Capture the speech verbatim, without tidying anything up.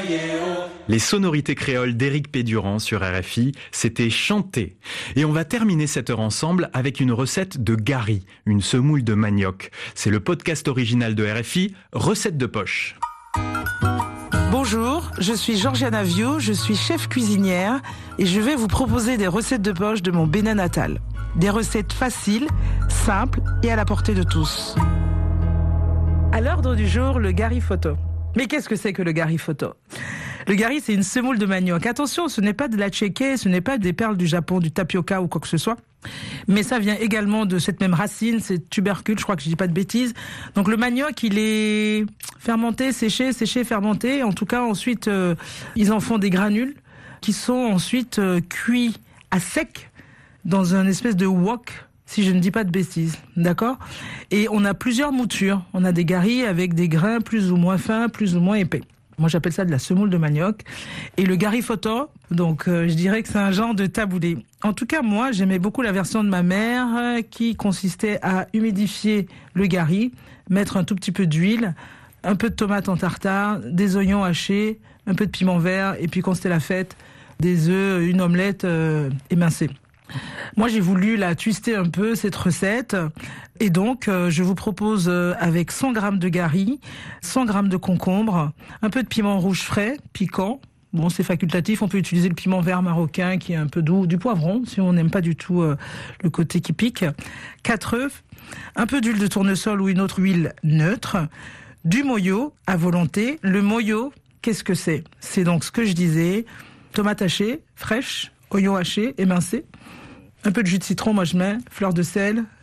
Les sonorités créoles d'Éric Pédurand sur R F I, c'était chanté. Et on va terminer cette heure ensemble avec une recette de gari, une semoule de manioc. C'est le podcast original de R F I, Recette de poche. Bonjour, je suis Georgiana Viau, je suis chef cuisinière et je vais vous proposer des recettes de poche de mon Bénin natal. Des recettes faciles, simples et à la portée de tous. À l'ordre du jour, le gari photo. Mais qu'est-ce que c'est que le gari photo ? Le gari, c'est une semoule de manioc. Attention, ce n'est pas de la tchéké, ce n'est pas des perles du Japon, du tapioca ou quoi que ce soit. Mais ça vient également de cette même racine, c'est tubercule, je crois que je dis pas de bêtises. Donc le manioc, il est fermenté, séché, séché, fermenté. En tout cas, ensuite, euh, ils en font des granules qui sont ensuite euh, cuits à sec dans un espèce de wok, si je ne dis pas de bêtises, d'accord ? Et on a plusieurs moutures. On a des garis avec des grains plus ou moins fins, plus ou moins épais. Moi, j'appelle ça de la semoule de manioc. Et le gari photo, donc euh, je dirais que c'est un genre de taboulé. En tout cas, moi, j'aimais beaucoup la version de ma mère euh, qui consistait à humidifier le gari, mettre un tout petit peu d'huile, un peu de tomate en tartare, des oignons hachés, un peu de piment vert, et puis quand c'était la fête, des œufs, une omelette euh, émincée. Moi, j'ai voulu la twister un peu, cette recette. Et donc, euh, je vous propose euh, avec cent grammes de gari, cent grammes de concombre, un peu de piment rouge frais, piquant. Bon, c'est facultatif. On peut utiliser le piment vert marocain qui est un peu doux, du poivron, si on n'aime pas du tout euh, le côté qui pique. Quatre œufs, un peu d'huile de tournesol ou une autre huile neutre, du moyo à volonté. Le moyo, qu'est-ce que c'est ? C'est donc ce que je disais, tomate hachée, fraîche, oignons hachés, émincés. Un peu de jus de citron, moi je mets, fleur de sel,